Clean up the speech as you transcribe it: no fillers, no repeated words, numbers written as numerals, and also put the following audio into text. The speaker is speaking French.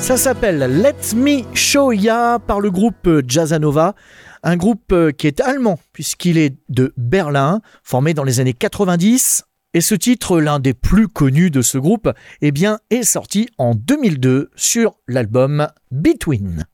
Ça s'appelle Let Me Show Ya par le groupe Jazzanova, un groupe qui est allemand puisqu'il est de Berlin, formé dans les années 90. Et ce titre, l'un des plus connus de ce groupe, est sorti en 2002 sur l'album Between.